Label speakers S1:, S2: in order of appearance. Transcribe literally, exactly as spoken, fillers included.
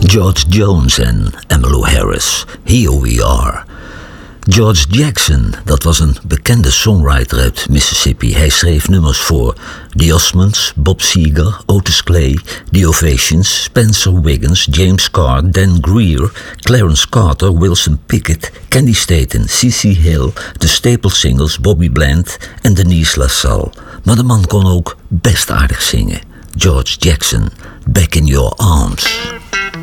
S1: George Jones en Emmylou Harris, Here We Are. George Jackson, dat was een bekende songwriter uit Mississippi. Hij schreef nummers voor The Osmonds, Bob Seger, Otis Clay, The Ovations, Spencer Wiggins, James Carr, Dan Greer, Clarence Carter, Wilson Pickett, Candy Staten, C C Hill, de Staple Singles, Bobby Bland en Denise LaSalle. Maar de man kon ook best aardig zingen. George Jackson, Back in Your Arms.